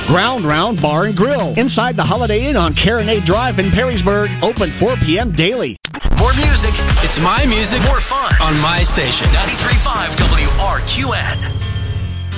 Ground Round Bar and Grill, inside the Holiday Inn on Carronade Drive in Perrysburg. Open 4 p.m. daily. More music. It's my music. More fun on my station. 93.5 WRQN.